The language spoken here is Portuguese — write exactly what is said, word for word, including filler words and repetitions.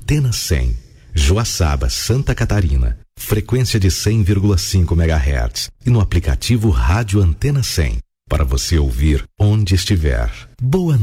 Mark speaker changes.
Speaker 1: Antena cem, Joaçaba, Santa Catarina, frequência de cem vírgula cinco megahertz e no aplicativo Rádio Antena cem, para você ouvir onde estiver. Boa